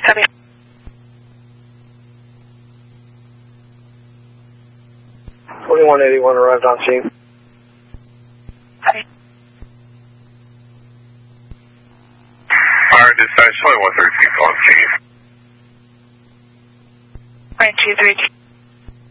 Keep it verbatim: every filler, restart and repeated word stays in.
Copy. twenty-one eighty-one arrived on scene. Copy. Fire dispatch twenty-one thirteen on scene. Right, two three two.